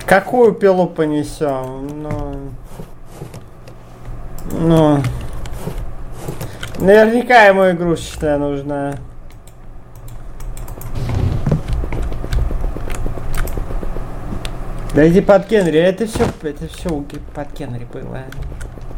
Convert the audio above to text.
Какую пилу понесем? Ну, наверняка ему игрушечная нужна. Да иди под Генри, это все под Генри было.